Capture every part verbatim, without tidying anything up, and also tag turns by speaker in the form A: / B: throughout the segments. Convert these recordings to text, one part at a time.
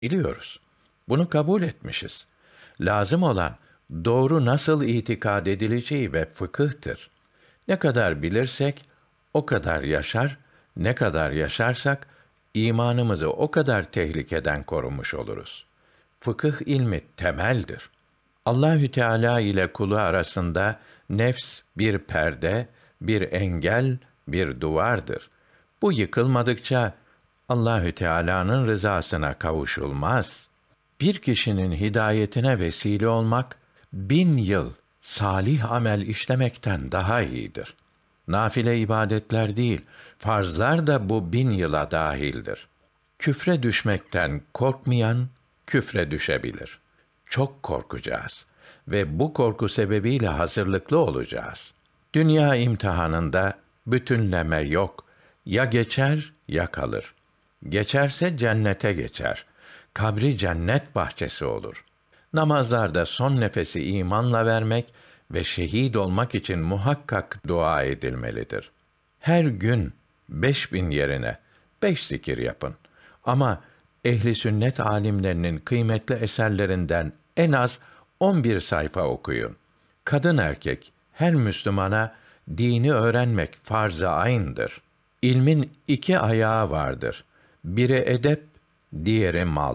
A: Biliyoruz. Bunu kabul etmişiz. Lazım olan doğru nasıl itikad edileceği ve fıkıhtır. Ne kadar bilirsek o kadar yaşar, ne kadar yaşarsak imanımızı o kadar tehlikeden korumuş oluruz. Fıkıh ilmi temeldir. Allahü Teala ile kulu arasında nefs bir perde, bir engel, bir duvardır. Bu yıkılmadıkça Allahü Teala'nın rızasına kavuşulmaz. Bir kişinin hidayetine vesile olmak, bin yıl salih amel işlemekten daha iyidir. Nafile ibadetler değil, farzlar da bu bin yıla dahildir. Küfre düşmekten korkmayan, küfre düşebilir. Çok korkacağız ve bu korku sebebiyle hazırlıklı olacağız. Dünya imtihanında bütünleme yok. Ya geçer ya kalır. Geçerse cennete geçer. Kabri cennet bahçesi olur. Namazlarda son nefesi imanla vermek ve şehit olmak için muhakkak dua edilmelidir. Her gün beş bin yerine beş zikir yapın. Ama ehli sünnet alimlerinin kıymetli eserlerinden en az on bir sayfa okuyun. Kadın erkek her Müslümana dini öğrenmek farz-ı ayn'dır. İlmin iki ayağı vardır. Biri edep, diğeri mal.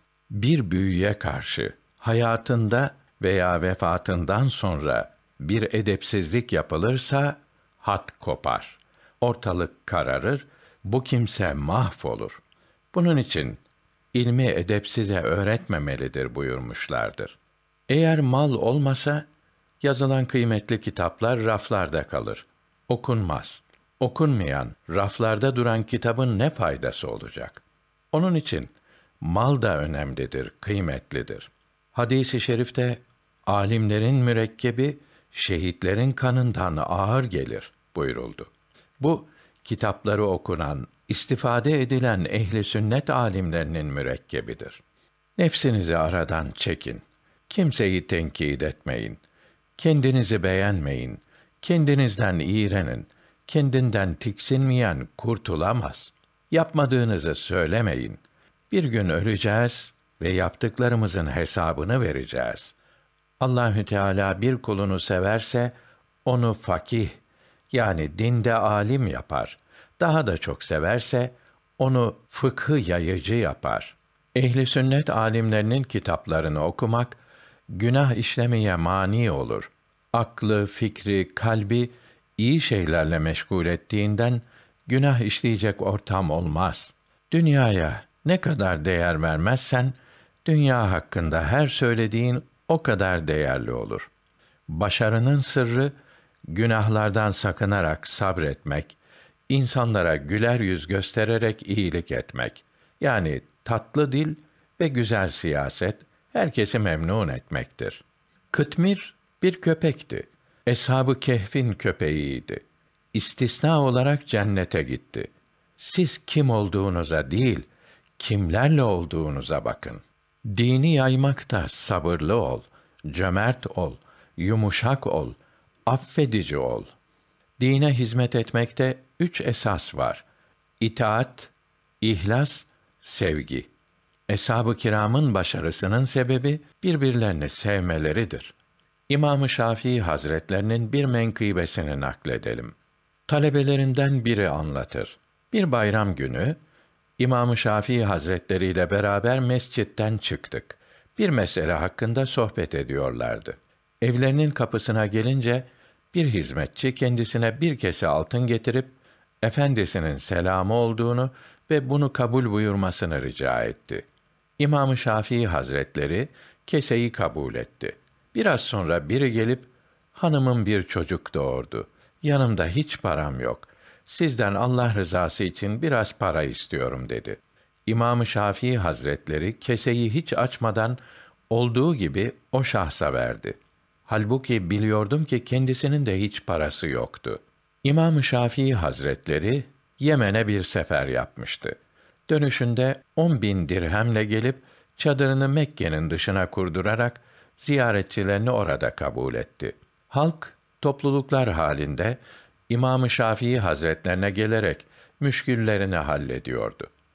A: Bir büyüye karşı hayatında veya vefatından sonra bir edepsizlik yapılırsa hat kopar. Ortalık kararır, bu kimse mahvolur. Bunun için ilmi edepsize öğretmemelidir buyurmuşlardır. Eğer mal olmasa yazılan kıymetli kitaplar raflarda kalır. Okunmaz. Okunmayan, raflarda duran kitabın ne faydası olacak? Onun için mal da önemlidir, kıymetlidir. Hadis-i şerifte alimlerin mürekkebi şehitlerin kanından ağır gelir buyuruldu. Bu kitapları okunan, istifade edilen ehli sünnet alimlerinin mürekkebidir. Nefsinizi aradan çekin. Kimseyi tenkit etmeyin. Kendinizi beğenmeyin. Kendinizden iğrenin. Kendinden tiksinmeyen kurtulamaz. Yapmadığınızı söylemeyin. Bir gün öleceğiz ve yaptıklarımızın hesabını vereceğiz. Allahü Teala bir kulunu severse onu fakih, yani dinde alim yapar. Daha da çok severse onu fıkhı yayıcı yapar. Ehli sünnet alimlerinin kitaplarını okumak günah işlemeye mani olur. Aklı, fikri, kalbi iyi şeylerle meşgul ettiğinden günah işleyecek ortam olmaz. Dünyaya ne kadar değer vermezsen dünya hakkında her söylediğin o kadar değerli olur. Başarının sırrı günahlardan sakınarak sabretmek, insanlara güler yüz göstererek iyilik etmek. Yani tatlı dil ve güzel siyaset herkesi memnun etmektir. Kıtmir bir köpekti. Eshab-ı Kehf'in köpeğiydi. İstisna olarak cennete gitti. Siz kim olduğunuza değil, kimlerle olduğunuza bakın. Dini yaymakta sabırlı ol, cömert ol, yumuşak ol, affedici ol. Dine hizmet etmekte üç esas var: İtaat, ihlas, sevgi. Eshab-ı kiramın başarısının sebebi birbirlerini sevmeleridir. İmam-ı Şafii Hazretlerinin bir menkıbesini nakledelim. Talebelerinden biri anlatır. Bir bayram günü İmam-ı Şafii Hazretleri ile beraber mescitten çıktık. Bir mesele hakkında sohbet ediyorlardı. Evlerinin kapısına gelince bir hizmetçi kendisine bir kese altın getirip efendisinin selamı olduğunu ve bunu kabul buyurmasını rica etti. İmam-ı Şafii Hazretleri keseyi kabul etti. Biraz sonra biri gelip hanımım bir çocuk doğurdu. Yanımda hiç param yok. Sizden Allah rızası için biraz para istiyorum dedi. İmam-ı Şafii Hazretleri keseyi hiç açmadan olduğu gibi o şahsa verdi. Halbuki biliyordum ki kendisinin de hiç parası yoktu. İmam-ı Şafii Hazretleri Yemen'e bir sefer yapmıştı. Dönüşünde on bin dirhemle gelip çadırını Mekke'nin dışına kurdurarak ziyaretçilerini orada kabul etti. Halk topluluklar halinde İmam-ı Şafii Hazretlerine gelerek müşküllerini hallediyordu.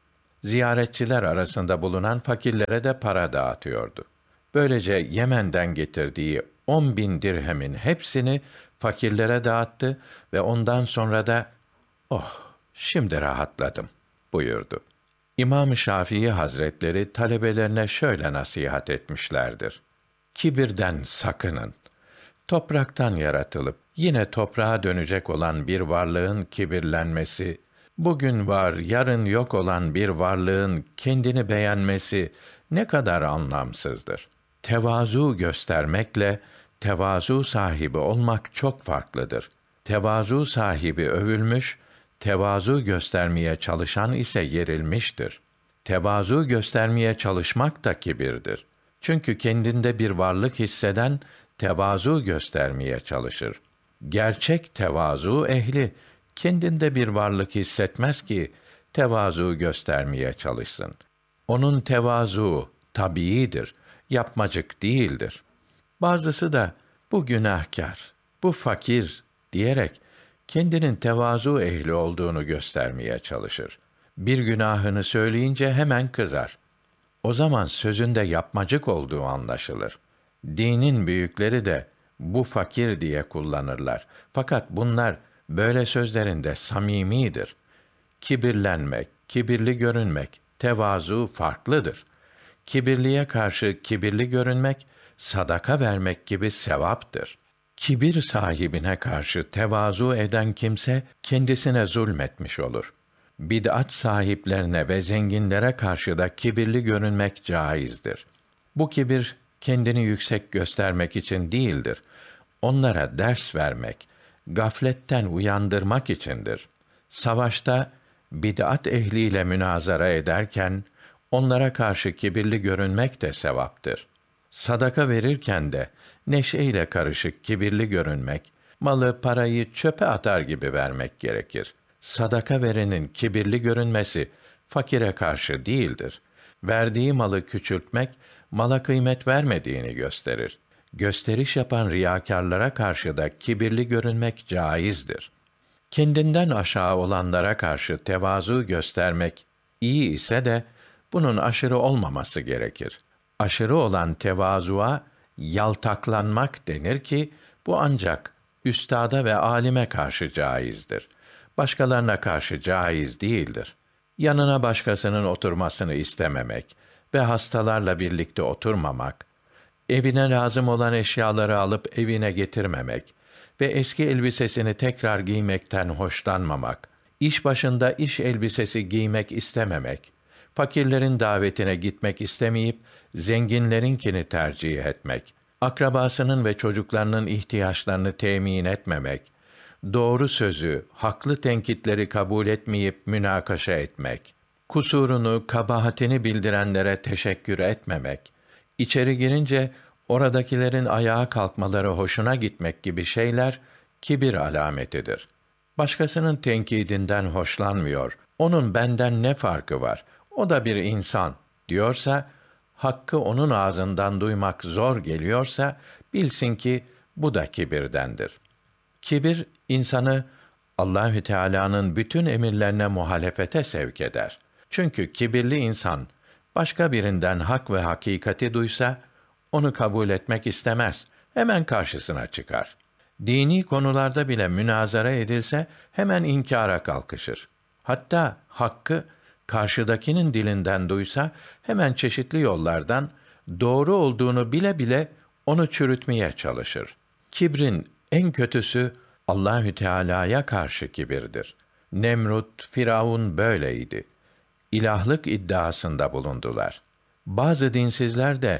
A: ziyaretçiler arasında bulunan fakirlere de para dağıtıyordu. Böylece Yemen'den getirdiği on bin dirhemin hepsini fakirlere dağıttı ve ondan sonra da "Oh, şimdi rahatladım." buyurdu. İmam-ı Şafii Hazretleri talebelerine şöyle nasihat etmişlerdir: Kibirden sakının. Topraktan yaratılıp yine toprağa dönecek olan bir varlığın kibirlenmesi, bugün var, yarın yok olan bir varlığın kendini beğenmesi ne kadar anlamsızdır. Tevazu göstermekle tevazu sahibi olmak çok farklıdır. Tevazu sahibi övülmüş, tevazu göstermeye çalışan ise yerilmiştir. Tevazu göstermeye çalışmak da kibirdir. Çünkü kendinde bir varlık hisseden tevazu göstermeye çalışır. Gerçek tevazu ehli kendinde bir varlık hissetmez ki tevazu göstermeye çalışsın. Onun tevazu tabiidir, yapmacık değildir. Bazısı da bu günahkar, bu fakir diyerek kendinin tevazu ehli olduğunu göstermeye çalışır. Bir günahını söyleyince hemen kızar. O zaman sözünde yapmacık olduğu anlaşılır. Dinin büyükleri de bu fakir diye kullanırlar. Fakat bunlar böyle sözlerinde samimidir. Kibirlenmek, kibirli görünmek, tevazu farklıdır. Kibirliye karşı kibirli görünmek, sadaka vermek gibi sevaptır. Kibir sahibine karşı tevazu eden kimse kendisine zulmetmiş olur. Bid'at sahiplerine ve zenginlere karşı da kibirli görünmek caizdir. Bu kibir kendini yüksek göstermek için değildir. Onlara ders vermek, gafletten uyandırmak içindir. Savaşta bid'at ehliyle münazara ederken onlara karşı kibirli görünmek de sevaptır. Sadaka verirken de neşeyle karışık kibirli görünmek, malı parayı çöpe atar gibi vermek gerekir. Sadaka verenin kibirli görünmesi fakire karşı değildir. Verdiği malı küçültmek mala kıymet vermediğini gösterir. Gösteriş yapan riyakârlara karşı da kibirli görünmek caizdir. Kendinden aşağı olanlara karşı tevazu göstermek iyi ise de bunun aşırı olmaması gerekir. Aşırı olan tevazuğa yaltaklanmak denir ki bu ancak üstada ve alime karşı caizdir. Başkalarına karşı caiz değildir. Yanına başkasının oturmasını istememek ve hastalarla birlikte oturmamak, evine lazım olan eşyaları alıp evine getirmemek ve eski elbisesini tekrar giymekten hoşlanmamak, iş başında iş elbisesi giymek istememek, fakirlerin davetine gitmek istemeyip zenginlerinkini tercih etmek, akrabasının ve çocuklarının ihtiyaçlarını temin etmemek, doğru sözü, haklı tenkitleri kabul etmeyip münakaşa etmek, kusurunu, kabahatini bildirenlere teşekkür etmemek, içeri girince oradakilerin ayağa kalkmaları hoşuna gitmek gibi şeyler kibir alametidir. Başkasının tenkidinden hoşlanmıyor, onun benden ne farkı var, o da bir insan diyorsa, hakkı onun ağzından duymak zor geliyorsa, bilsin ki bu da kibirdendir. Kibir, insanı Allahü Teala'nın bütün emirlerine muhalefete sevk eder. Çünkü kibirli insan, başka birinden hak ve hakikati duysa, onu kabul etmek istemez, hemen karşısına çıkar. Dini konularda bile münazara edilse, hemen inkâra kalkışır. Hatta hakkı, karşıdakinin dilinden duysa, hemen çeşitli yollardan, doğru olduğunu bile bile, onu çürütmeye çalışır. Kibrin en kötüsü, Allahü Teala'ya karşı kibirdir. Nemrut, Firavun böyleydi. İlahlık iddiasında bulundular. Bazı dinsizler de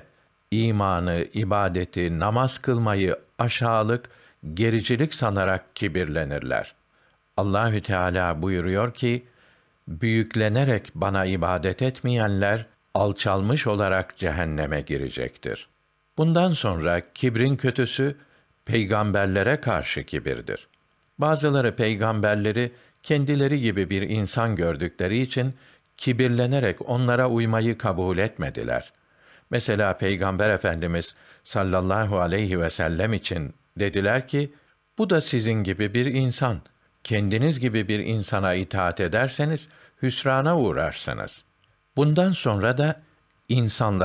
A: imanı, ibadeti, namaz kılmayı aşağılık, gericilik sanarak kibirlenirler. Allahü Teala buyuruyor ki, büyüklenerek bana ibadet etmeyenler alçalmış olarak cehenneme girecektir. Bundan sonra kibrin kötüsü peygamberlere karşı kibirdir. Bazıları peygamberleri kendileri gibi bir insan gördükleri için kibirlenerek onlara uymayı kabul etmediler. Mesela Peygamber Efendimiz sallallahu aleyhi ve sellem için dediler ki, bu da sizin gibi bir insan. Kendiniz gibi bir insana itaat ederseniz hüsrana uğrarsınız. Bundan sonra da insanlara